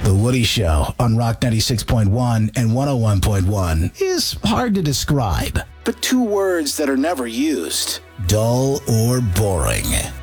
The Woody Show on Rock 96.1 and 101.1 is hard to describe, but two words that are never used: dull or boring.